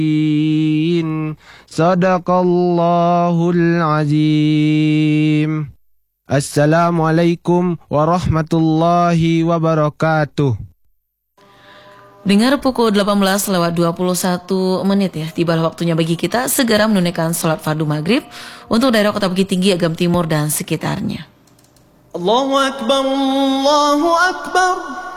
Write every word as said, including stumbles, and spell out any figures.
Sadaqallahul azim. Assalamualaikum warahmatullahi wabarakatuh. Dengar pukul delapan belas lewat dua puluh satu menit ya. Tibalah waktunya bagi kita segera menunaikan salat fardu maghrib untuk daerah Kota Bukit Tinggi, Agam Timur dan sekitarnya. Allahu Akbar, Allahu Akbar.